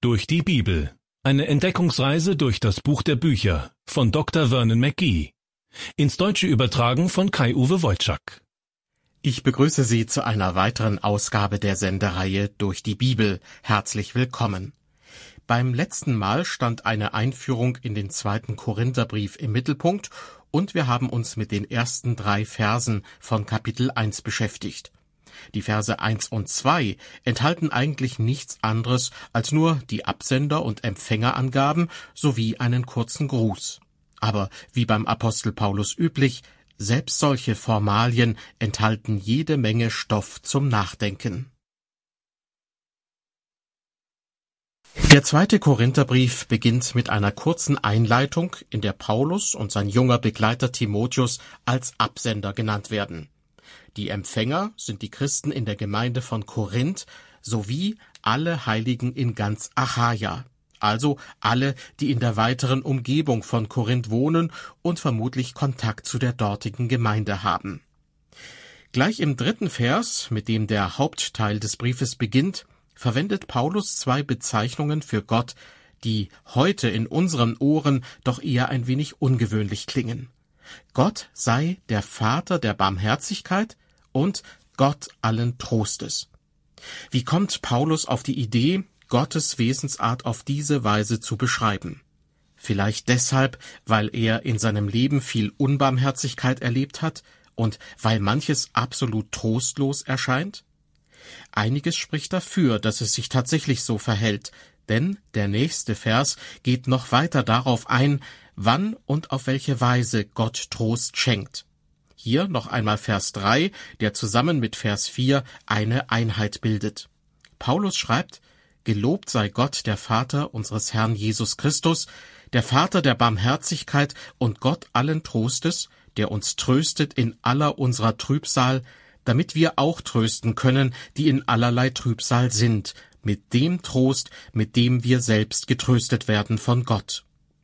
Durch die Bibel. Eine Entdeckungsreise durch das Buch der Bücher von Dr. Vernon McGee. Ins Deutsche übertragen von Kai-Uwe Wojczak. Ich begrüße Sie zu einer weiteren Ausgabe der Sendereihe Durch die Bibel. Herzlich willkommen. Beim letzten Mal stand eine Einführung in den 2. Korintherbrief im Mittelpunkt und wir haben uns mit den ersten 3 Versen von Kapitel 1 beschäftigt. Die Verse 1 und 2 enthalten eigentlich nichts anderes als nur die Absender- und Empfängerangaben sowie einen kurzen Gruß. Aber wie beim Apostel Paulus üblich, selbst solche Formalien enthalten jede Menge Stoff zum Nachdenken. Der 2. Korintherbrief beginnt mit einer kurzen Einleitung, in der Paulus und sein junger Begleiter Timotheus als Absender genannt werden. Die Empfänger sind die Christen in der Gemeinde von Korinth sowie alle Heiligen in ganz Achaia, also alle, die in der weiteren Umgebung von Korinth wohnen und vermutlich Kontakt zu der dortigen Gemeinde haben. Gleich im 3. Vers, mit dem der Hauptteil des Briefes beginnt, verwendet Paulus 2 Bezeichnungen für Gott, die heute in unseren Ohren doch eher ein wenig ungewöhnlich klingen. Gott sei der Vater der Barmherzigkeit und Gott allen Trostes. Wie kommt Paulus auf die Idee, Gottes Wesensart auf diese Weise zu beschreiben? Vielleicht deshalb, weil er in seinem Leben viel Unbarmherzigkeit erlebt hat und weil manches absolut trostlos erscheint? Einiges spricht dafür, dass es sich tatsächlich so verhält, denn der nächste Vers geht noch weiter darauf ein, wann und auf welche Weise Gott Trost schenkt. Hier noch einmal Vers 3, der zusammen mit Vers 4 eine Einheit bildet. Paulus schreibt: Gelobt sei Gott, der Vater unseres Herrn Jesus Christus, der Vater der Barmherzigkeit und Gott allen Trostes, der uns tröstet in aller unserer Trübsal, damit wir auch trösten können, die in allerlei Trübsal sind, mit dem Trost, mit dem wir selbst getröstet werden von Gott.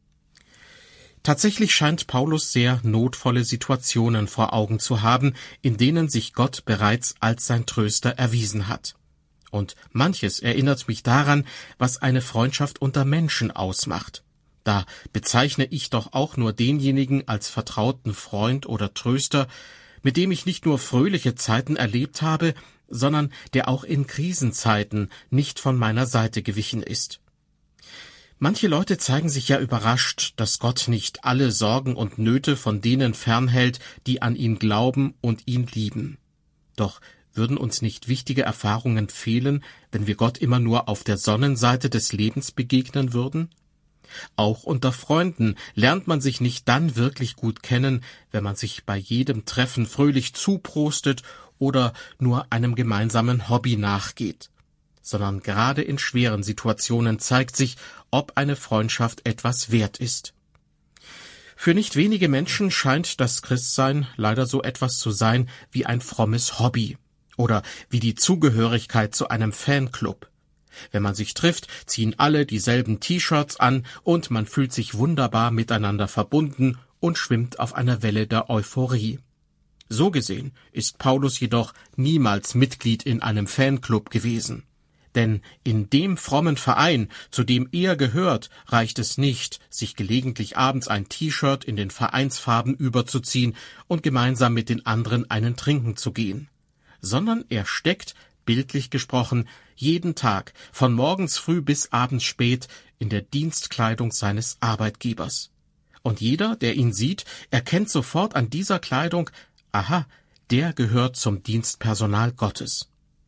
Tatsächlich scheint Paulus sehr notvolle Situationen vor Augen zu haben, in denen sich Gott bereits als sein Tröster erwiesen hat. Und manches erinnert mich daran, was eine Freundschaft unter Menschen ausmacht. Da bezeichne ich doch auch nur denjenigen als vertrauten Freund oder Tröster, mit dem ich nicht nur fröhliche Zeiten erlebt habe, sondern der auch in Krisenzeiten nicht von meiner Seite gewichen ist. Manche Leute zeigen sich ja überrascht, dass Gott nicht alle Sorgen und Nöte von denen fernhält, die an ihn glauben und ihn lieben. Doch würden uns nicht wichtige Erfahrungen fehlen, wenn wir Gott immer nur auf der Sonnenseite des Lebens begegnen würden? Auch unter Freunden lernt man sich nicht dann wirklich gut kennen, wenn man sich bei jedem Treffen fröhlich zuprostet oder nur einem gemeinsamen Hobby nachgeht, sondern gerade in schweren Situationen zeigt sich, ob eine Freundschaft etwas wert ist. Für nicht wenige Menschen scheint das Christsein leider so etwas zu sein wie ein frommes Hobby oder wie die Zugehörigkeit zu einem Fanclub. Wenn man sich trifft, ziehen alle dieselben T-Shirts an und man fühlt sich wunderbar miteinander verbunden und schwimmt auf einer Welle der Euphorie. So gesehen ist Paulus jedoch niemals Mitglied in einem Fanclub gewesen. Denn in dem frommen Verein, zu dem er gehört, reicht es nicht, sich gelegentlich abends ein T-Shirt in den Vereinsfarben überzuziehen und gemeinsam mit den anderen einen trinken zu gehen, sondern er steckt, bildlich gesprochen, jeden Tag, von morgens früh bis abends spät, in der Dienstkleidung seines Arbeitgebers. Und jeder, der ihn sieht, erkennt sofort an dieser Kleidung, aha, der gehört zum Dienstpersonal Gottes.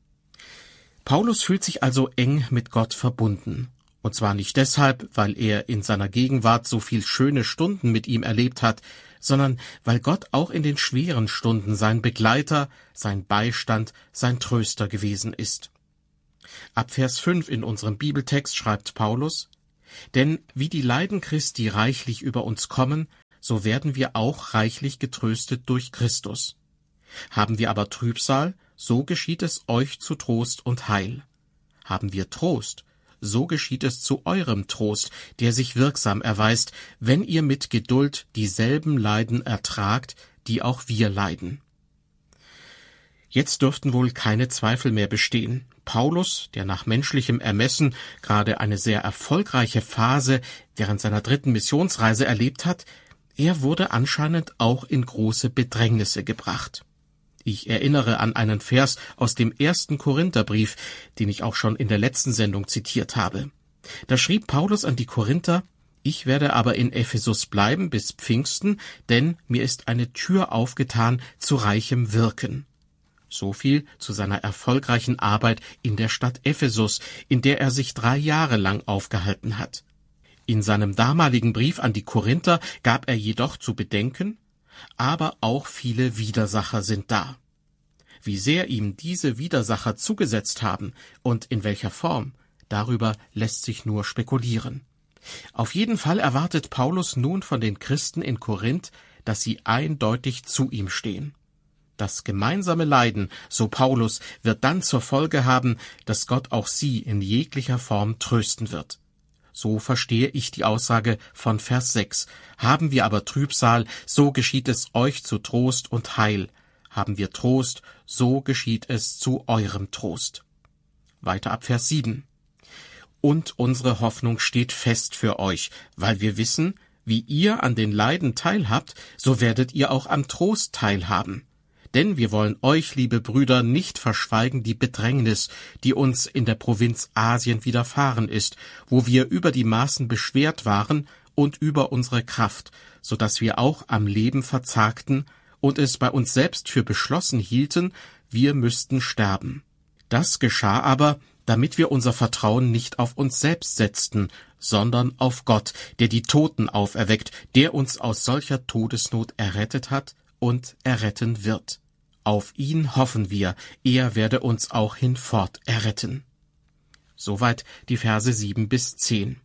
Paulus fühlt sich also eng mit Gott verbunden. Und zwar nicht deshalb, weil er in seiner Gegenwart so viel schöne Stunden mit ihm erlebt hat, sondern weil Gott auch in den schweren Stunden sein Begleiter, sein Beistand, sein Tröster gewesen ist. Ab Vers 5 in unserem Bibeltext schreibt Paulus: Denn wie die Leiden Christi reichlich über uns kommen, so werden wir auch reichlich getröstet durch Christus. Haben wir aber Trübsal, so geschieht es euch zu Trost und Heil. Haben wir Trost, so geschieht es zu eurem Trost, der sich wirksam erweist, wenn ihr mit Geduld dieselben Leiden ertragt, die auch wir leiden. Jetzt dürften wohl keine Zweifel mehr bestehen. Paulus, der nach menschlichem Ermessen gerade eine sehr erfolgreiche Phase während seiner 3. Missionsreise erlebt hat, er wurde anscheinend auch in große Bedrängnisse gebracht. Ich erinnere an einen Vers aus dem 1. Korintherbrief, den ich auch schon in der letzten Sendung zitiert habe. Da schrieb Paulus an die Korinther: Ich werde aber in Ephesus bleiben bis Pfingsten, denn mir ist eine Tür aufgetan zu reichem Wirken. So viel zu seiner erfolgreichen Arbeit in der Stadt Ephesus, in der er sich 3 Jahre lang aufgehalten hat. In seinem damaligen Brief an die Korinther gab er jedoch zu bedenken: Aber auch viele Widersacher sind da. Wie sehr ihm diese Widersacher zugesetzt haben und in welcher Form, darüber lässt sich nur spekulieren. Auf jeden Fall erwartet Paulus nun von den Christen in Korinth, dass sie eindeutig zu ihm stehen. Das gemeinsame Leiden, so Paulus, wird dann zur Folge haben, dass Gott auch sie in jeglicher Form trösten wird. So verstehe ich die Aussage von Vers 6. Haben wir aber Trübsal, so geschieht es euch zu Trost und Heil. Haben wir Trost, so geschieht es zu eurem Trost. Weiter ab Vers 7. Und unsere Hoffnung steht fest für euch, weil wir wissen, wie ihr an den Leiden teilhabt, so werdet ihr auch am Trost teilhaben. Denn wir wollen euch, liebe Brüder, nicht verschweigen die Bedrängnis, die uns in der Provinz Asien widerfahren ist, wo wir über die Maßen beschwert waren und über unsere Kraft, so dass wir auch am Leben verzagten und es bei uns selbst für beschlossen hielten, wir müssten sterben. Das geschah aber, damit wir unser Vertrauen nicht auf uns selbst setzten, sondern auf Gott, der die Toten auferweckt, der uns aus solcher Todesnot errettet hat und erretten wird. Auf ihn hoffen wir, er werde uns auch hinfort erretten. Soweit die Verse 7 bis 10.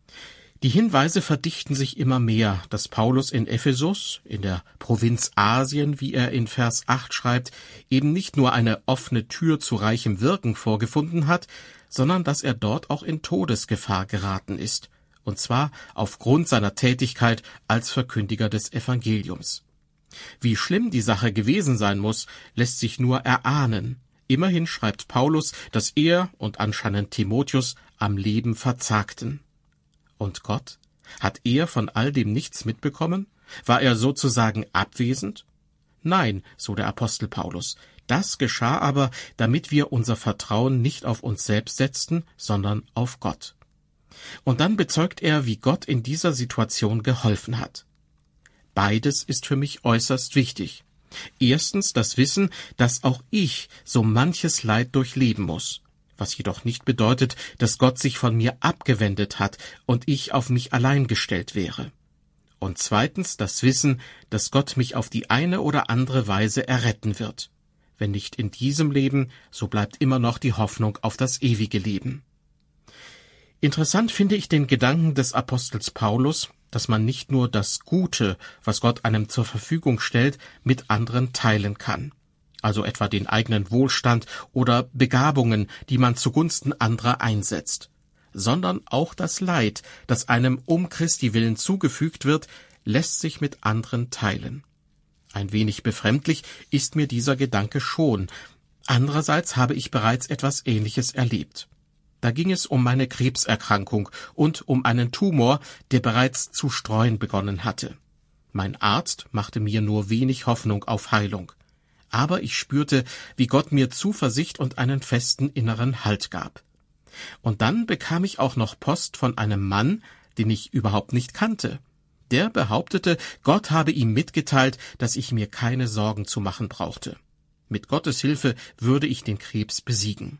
Die Hinweise verdichten sich immer mehr, dass Paulus in Ephesus, in der Provinz Asien, wie er in Vers 8 schreibt, eben nicht nur eine offene Tür zu reichem Wirken vorgefunden hat, sondern dass er dort auch in Todesgefahr geraten ist, und zwar aufgrund seiner Tätigkeit als Verkündiger des Evangeliums. Wie schlimm die Sache gewesen sein muss, lässt sich nur erahnen. Immerhin schreibt Paulus, dass er und anscheinend Timotheus am Leben verzagten. Und Gott? Hat er von all dem nichts mitbekommen? War er sozusagen abwesend? Nein, so der Apostel Paulus. Das geschah aber, damit wir unser Vertrauen nicht auf uns selbst setzten, sondern auf Gott. Und dann bezeugt er, wie Gott in dieser Situation geholfen hat. Beides ist für mich äußerst wichtig. Erstens das Wissen, dass auch ich so manches Leid durchleben muss, was jedoch nicht bedeutet, dass Gott sich von mir abgewendet hat und ich auf mich allein gestellt wäre. Und zweitens das Wissen, dass Gott mich auf die eine oder andere Weise erretten wird. Wenn nicht in diesem Leben, so bleibt immer noch die Hoffnung auf das ewige Leben. Interessant finde ich den Gedanken des Apostels Paulus, dass man nicht nur das Gute, was Gott einem zur Verfügung stellt, mit anderen teilen kann. Also etwa den eigenen Wohlstand oder Begabungen, die man zugunsten anderer einsetzt. Sondern auch das Leid, das einem um Christi willen zugefügt wird, lässt sich mit anderen teilen. Ein wenig befremdlich ist mir dieser Gedanke schon. Andererseits habe ich bereits etwas Ähnliches erlebt. Da ging es um meine Krebserkrankung und um einen Tumor, der bereits zu streuen begonnen hatte. Mein Arzt machte mir nur wenig Hoffnung auf Heilung. Aber ich spürte, wie Gott mir Zuversicht und einen festen inneren Halt gab. Und dann bekam ich auch noch Post von einem Mann, den ich überhaupt nicht kannte. Der behauptete, Gott habe ihm mitgeteilt, dass ich mir keine Sorgen zu machen brauchte. Mit Gottes Hilfe würde ich den Krebs besiegen.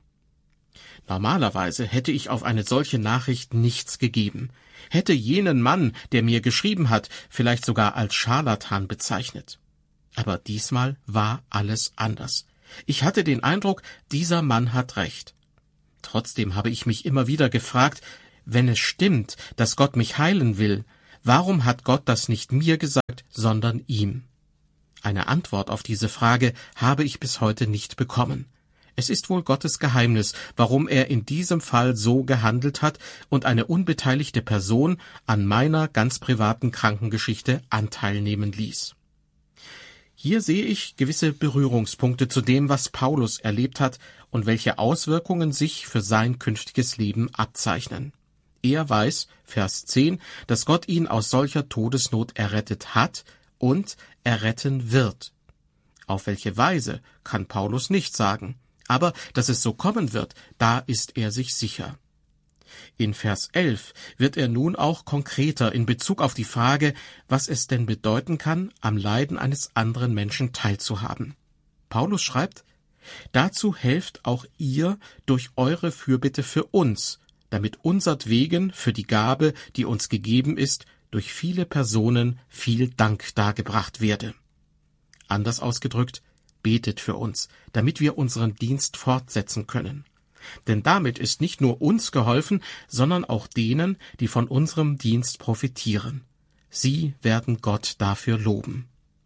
Normalerweise hätte ich auf eine solche Nachricht nichts gegeben, hätte jenen Mann, der mir geschrieben hat, vielleicht sogar als Scharlatan bezeichnet. Aber diesmal war alles anders. Ich hatte den Eindruck, dieser Mann hat recht. Trotzdem habe ich mich immer wieder gefragt, wenn es stimmt, dass Gott mich heilen will, warum hat Gott das nicht mir gesagt, sondern ihm? Eine Antwort auf diese Frage habe ich bis heute nicht bekommen. Es ist wohl Gottes Geheimnis, warum er in diesem Fall so gehandelt hat und eine unbeteiligte Person an meiner ganz privaten Krankengeschichte Anteil nehmen ließ. Hier sehe ich gewisse Berührungspunkte zu dem, was Paulus erlebt hat und welche Auswirkungen sich für sein künftiges Leben abzeichnen. Er weiß, Vers 10, dass Gott ihn aus solcher Todesnot errettet hat und erretten wird. Auf welche Weise, kann Paulus nicht sagen, aber dass es so kommen wird, da ist er sich sicher. In Vers 11 wird er nun auch konkreter in Bezug auf die Frage, was es denn bedeuten kann, am Leiden eines anderen Menschen teilzuhaben. Paulus schreibt, dazu helft auch ihr durch eure Fürbitte für uns, damit unsertwegen für die Gabe, die uns gegeben ist, durch viele Personen viel Dank dargebracht werde. Anders ausgedrückt, betet für uns, damit wir unseren Dienst fortsetzen können. Denn damit ist nicht nur uns geholfen, sondern auch denen, die von unserem Dienst profitieren. Sie werden Gott dafür loben.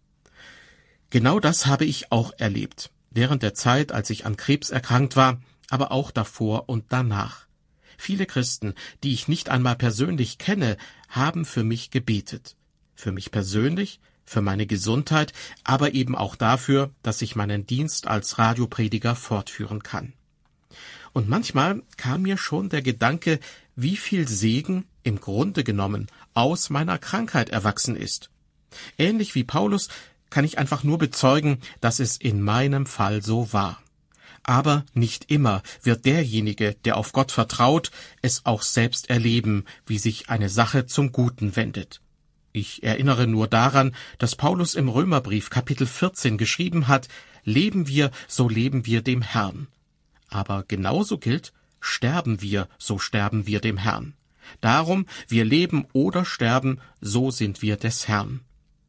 Genau das habe ich auch erlebt, während der Zeit, als ich an Krebs erkrankt war, aber auch davor und danach. Viele Christen, die ich nicht einmal persönlich kenne, haben für mich gebetet. Für mich persönlich, für meine Gesundheit, aber eben auch dafür, dass ich meinen Dienst als Radioprediger fortführen kann. Und manchmal kam mir schon der Gedanke, wie viel Segen im Grunde genommen aus meiner Krankheit erwachsen ist. Ähnlich wie Paulus kann ich einfach nur bezeugen, dass es in meinem Fall so war. Aber nicht immer wird derjenige, der auf Gott vertraut, es auch selbst erleben, wie sich eine Sache zum Guten wendet. Ich erinnere nur daran, dass Paulus im Römerbrief Kapitel 14 geschrieben hat, leben wir, so leben wir dem Herrn. Aber genauso gilt, sterben wir, so sterben wir dem Herrn. Darum, wir leben oder sterben, so sind wir des Herrn.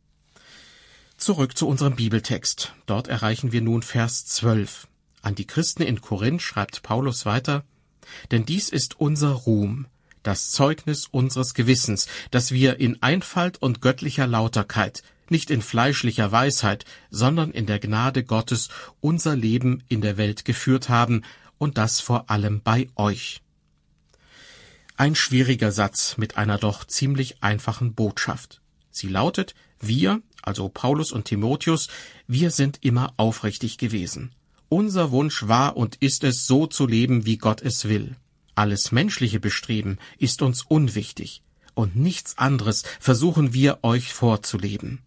Zurück zu unserem Bibeltext. Dort erreichen wir nun Vers 12. An die Christen in Korinth schreibt Paulus weiter, denn dies ist unser Ruhm, das Zeugnis unseres Gewissens, dass wir in Einfalt und göttlicher Lauterkeit, nicht in fleischlicher Weisheit, sondern in der Gnade Gottes unser Leben in der Welt geführt haben, und das vor allem bei euch. Ein schwieriger Satz mit einer doch ziemlich einfachen Botschaft. Sie lautet, wir, also Paulus und Timotheus, wir sind immer aufrichtig gewesen. Unser Wunsch war und ist es, so zu leben, wie Gott es will. Alles menschliche Bestreben ist uns unwichtig, und nichts anderes versuchen wir euch vorzuleben.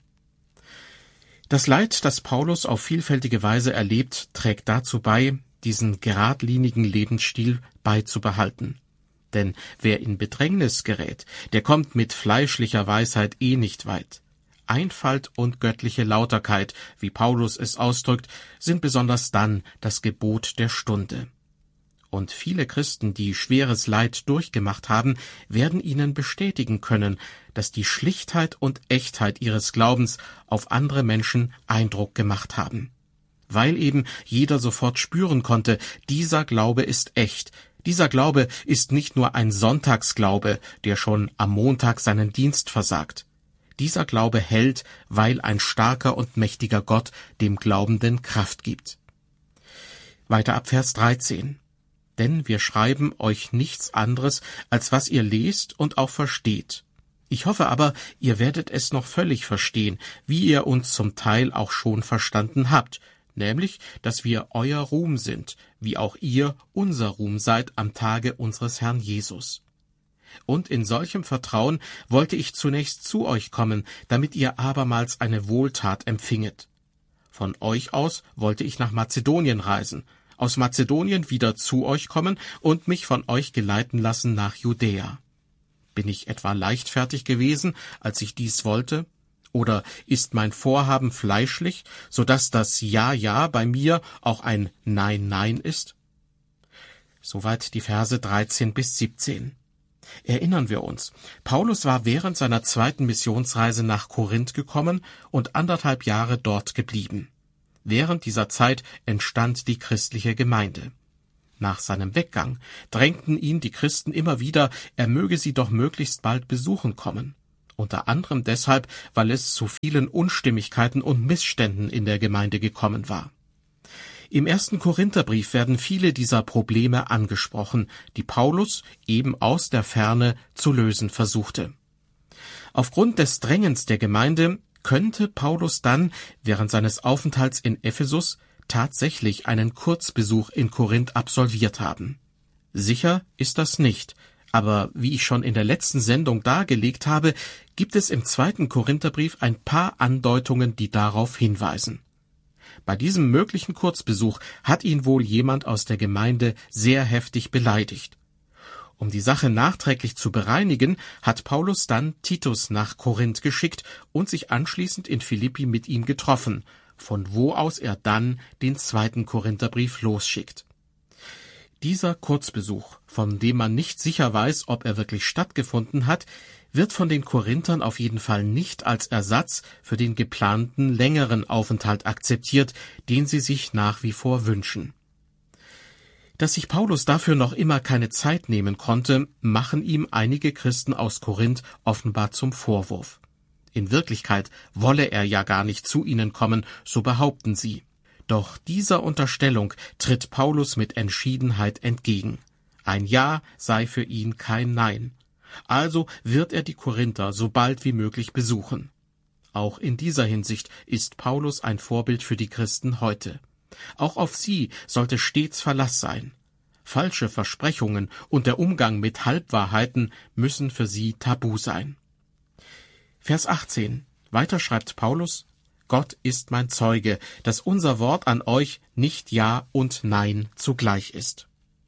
Das Leid, das Paulus auf vielfältige Weise erlebt, trägt dazu bei, diesen geradlinigen Lebensstil beizubehalten. Denn wer in Bedrängnis gerät, der kommt mit fleischlicher Weisheit nicht weit. Einfalt und göttliche Lauterkeit, wie Paulus es ausdrückt, sind besonders dann das Gebot der Stunde. Und viele Christen, die schweres Leid durchgemacht haben, werden ihnen bestätigen können, dass die Schlichtheit und Echtheit ihres Glaubens auf andere Menschen Eindruck gemacht haben. Weil eben jeder sofort spüren konnte, dieser Glaube ist echt. Dieser Glaube ist nicht nur ein Sonntagsglaube, der schon am Montag seinen Dienst versagt. Dieser Glaube hält, weil ein starker und mächtiger Gott dem Glaubenden Kraft gibt. Weiter ab Vers 13. Denn wir schreiben euch nichts anderes, als was ihr lest und auch versteht. Ich hoffe aber, ihr werdet es noch völlig verstehen, wie ihr uns zum Teil auch schon verstanden habt, nämlich, dass wir euer Ruhm sind, wie auch ihr unser Ruhm seid am Tage unseres Herrn Jesus. Und in solchem Vertrauen wollte ich zunächst zu euch kommen, damit ihr abermals eine Wohltat empfinget. Von euch aus wollte ich nach Mazedonien reisen, aus Mazedonien wieder zu euch kommen und mich von euch geleiten lassen nach Judäa. Bin ich etwa leichtfertig gewesen, als ich dies wollte? Oder ist mein Vorhaben fleischlich, so dass das Ja, Ja bei mir auch ein Nein, Nein ist? Soweit die Verse 13 bis 17. Erinnern wir uns, Paulus war während seiner zweiten Missionsreise nach Korinth gekommen und 1,5 Jahre dort geblieben. Während dieser Zeit entstand die christliche Gemeinde. Nach seinem Weggang drängten ihn die Christen immer wieder, er möge sie doch möglichst bald besuchen kommen. Unter anderem deshalb, weil es zu vielen Unstimmigkeiten und Missständen in der Gemeinde gekommen war. Im 1. Korintherbrief werden viele dieser Probleme angesprochen, die Paulus eben aus der Ferne zu lösen versuchte. Aufgrund des Drängens der Gemeinde könnte Paulus dann während seines Aufenthalts in Ephesus tatsächlich einen Kurzbesuch in Korinth absolviert haben. Sicher ist das nicht, aber wie ich schon in der letzten Sendung dargelegt habe, gibt es im 2. Korintherbrief ein paar Andeutungen, die darauf hinweisen. Bei diesem möglichen Kurzbesuch hat ihn wohl jemand aus der Gemeinde sehr heftig beleidigt. Um die Sache nachträglich zu bereinigen, hat Paulus dann Titus nach Korinth geschickt und sich anschließend in Philippi mit ihm getroffen, von wo aus er dann den 2. Korintherbrief losschickt. Dieser Kurzbesuch, von dem man nicht sicher weiß, ob er wirklich stattgefunden hat, wird von den Korinthern auf jeden Fall nicht als Ersatz für den geplanten längeren Aufenthalt akzeptiert, den sie sich nach wie vor wünschen. Dass sich Paulus dafür noch immer keine Zeit nehmen konnte, machen ihm einige Christen aus Korinth offenbar zum Vorwurf. In Wirklichkeit wolle er ja gar nicht zu ihnen kommen, so behaupten sie. Doch dieser Unterstellung tritt Paulus mit Entschiedenheit entgegen. Ein Ja sei für ihn kein Nein. Also wird er die Korinther so bald wie möglich besuchen. Auch in dieser Hinsicht ist Paulus ein Vorbild für die Christen heute. Auch auf sie sollte stets Verlass sein. Falsche Versprechungen und der Umgang mit Halbwahrheiten müssen für sie tabu sein. Vers 18. Weiter schreibt Paulus: Gott ist mein Zeuge, dass unser Wort an euch nicht Ja und Nein zugleich ist.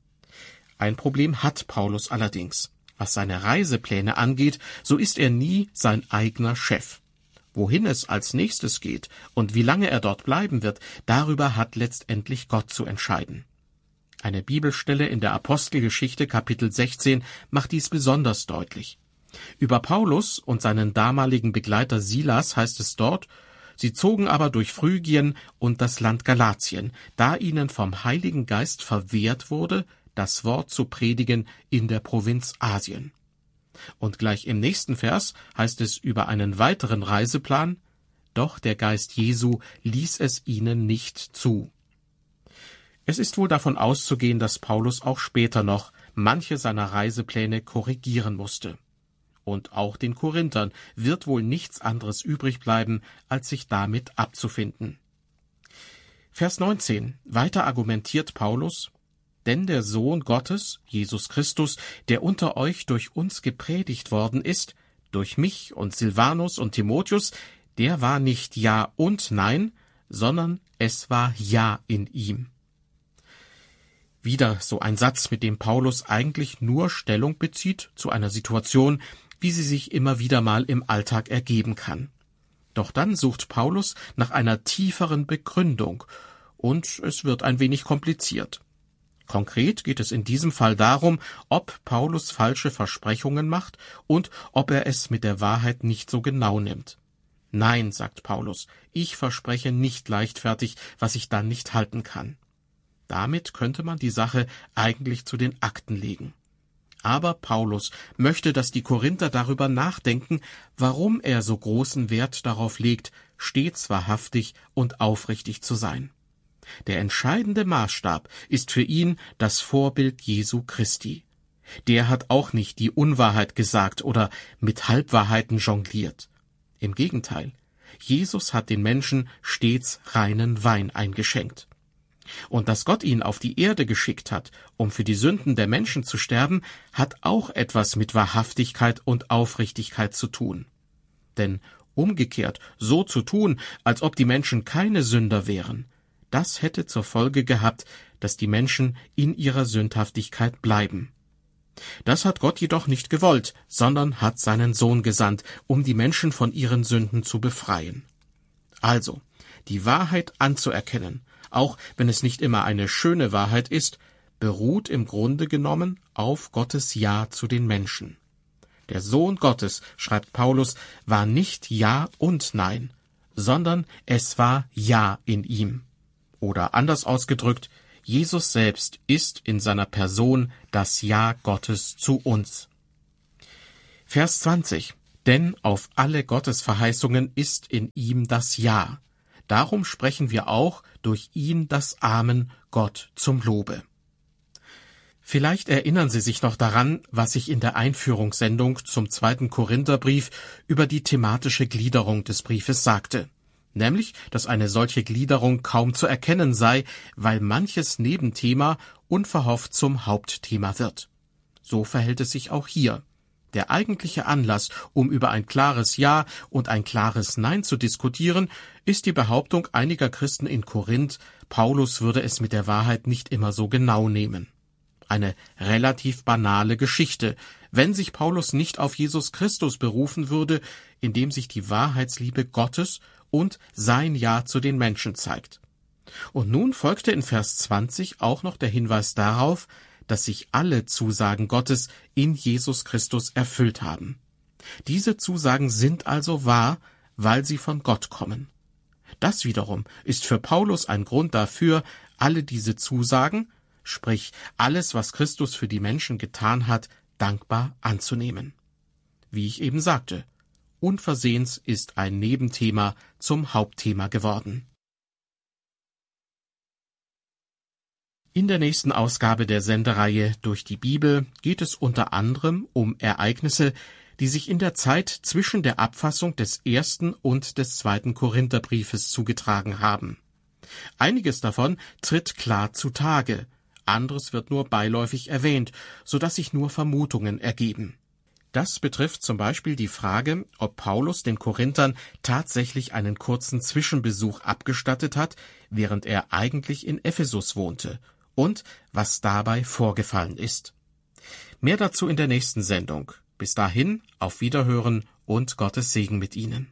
Ein Problem hat Paulus allerdings. Was seine Reisepläne angeht, so ist er nie sein eigener Chef. Wohin es als nächstes geht und wie lange er dort bleiben wird, darüber hat letztendlich Gott zu entscheiden. Eine Bibelstelle in der Apostelgeschichte Kapitel 16 macht dies besonders deutlich. Über Paulus und seinen damaligen Begleiter Silas heißt es dort: Sie zogen aber durch Phrygien und das Land Galatien, da ihnen vom Heiligen Geist verwehrt wurde, das Wort zu predigen in der Provinz Asien. Und gleich im nächsten Vers heißt es über einen weiteren Reiseplan: Doch der Geist Jesu ließ es ihnen nicht zu. Es ist wohl davon auszugehen, dass Paulus auch später noch manche seiner Reisepläne korrigieren musste. Und auch den Korinthern wird wohl nichts anderes übrig bleiben, als sich damit abzufinden. Vers 19. Weiter argumentiert Paulus: Denn der Sohn Gottes, Jesus Christus, der unter euch durch uns gepredigt worden ist, durch mich und Silvanus und Timotheus, der war nicht Ja und Nein, sondern es war Ja in ihm. Wieder so ein Satz, mit dem Paulus eigentlich nur Stellung bezieht zu einer Situation, wie sie sich immer wieder mal im Alltag ergeben kann. Doch dann sucht Paulus nach einer tieferen Begründung, und es wird ein wenig kompliziert. Konkret geht es in diesem Fall darum, ob Paulus falsche Versprechungen macht und ob er es mit der Wahrheit nicht so genau nimmt. Nein, sagt Paulus, ich verspreche nicht leichtfertig, was ich dann nicht halten kann. Damit könnte man die Sache eigentlich zu den Akten legen. Aber Paulus möchte, dass die Korinther darüber nachdenken, warum er so großen Wert darauf legt, stets wahrhaftig und aufrichtig zu sein. Der entscheidende Maßstab ist für ihn das Vorbild Jesu Christi. Der hat auch nicht die Unwahrheit gesagt oder mit Halbwahrheiten jongliert. Im Gegenteil, Jesus hat den Menschen stets reinen Wein eingeschenkt. Und dass Gott ihn auf die Erde geschickt hat, um für die Sünden der Menschen zu sterben, hat auch etwas mit Wahrhaftigkeit und Aufrichtigkeit zu tun. Denn umgekehrt, so zu tun, als ob die Menschen keine Sünder wären, das hätte zur Folge gehabt, dass die Menschen in ihrer Sündhaftigkeit bleiben. Das hat Gott jedoch nicht gewollt, sondern hat seinen Sohn gesandt, um die Menschen von ihren Sünden zu befreien. Also, die Wahrheit anzuerkennen, auch wenn es nicht immer eine schöne Wahrheit ist, beruht im Grunde genommen auf Gottes Ja zu den Menschen. Der Sohn Gottes, schreibt Paulus, war nicht Ja und Nein, sondern es war Ja in ihm. Oder anders ausgedrückt, Jesus selbst ist in seiner Person das Ja Gottes zu uns. Vers 20. Denn auf alle Gottesverheißungen ist in ihm das Ja. Darum sprechen wir auch durch ihn das Amen Gott zum Lobe. Vielleicht erinnern Sie sich noch daran, was ich in der Einführungssendung zum 2. Korintherbrief über die thematische Gliederung des Briefes sagte. Nämlich, dass eine solche Gliederung kaum zu erkennen sei, weil manches Nebenthema unverhofft zum Hauptthema wird. So verhält es sich auch hier. Der eigentliche Anlass, um über ein klares Ja und ein klares Nein zu diskutieren, ist die Behauptung einiger Christen in Korinth, Paulus würde es mit der Wahrheit nicht immer so genau nehmen. Eine relativ banale Geschichte, wenn sich Paulus nicht auf Jesus Christus berufen würde, indem sich die Wahrheitsliebe Gottes und sein Ja zu den Menschen zeigt. Und nun folgte in Vers 20 auch noch der Hinweis darauf, dass sich alle Zusagen Gottes in Jesus Christus erfüllt haben. Diese Zusagen sind also wahr, weil sie von Gott kommen. Das wiederum ist für Paulus ein Grund dafür, alle diese Zusagen, sprich alles, was Christus für die Menschen getan hat, dankbar anzunehmen. Wie ich eben sagte, unversehens ist ein Nebenthema zum Hauptthema geworden. In der nächsten Ausgabe der Sendereihe Durch die Bibel geht es unter anderem um Ereignisse, die sich in der Zeit zwischen der Abfassung des 1. und des 2. Korintherbriefes zugetragen haben. Einiges davon tritt klar zutage, anderes wird nur beiläufig erwähnt, sodass sich nur Vermutungen ergeben. Das betrifft zum Beispiel die Frage, ob Paulus den Korinthern tatsächlich einen kurzen Zwischenbesuch abgestattet hat, während er eigentlich in Ephesus wohnte, und was dabei vorgefallen ist. Mehr dazu in der nächsten Sendung. Bis dahin, auf Wiederhören und Gottes Segen mit Ihnen.